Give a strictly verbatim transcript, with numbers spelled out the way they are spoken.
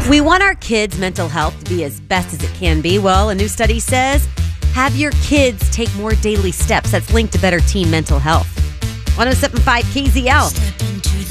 We want our kids' mental health to be as best as it can be. Well, a new study says have your kids take more daily steps. That's linked to better teen mental health. one oh seven point five K Z L.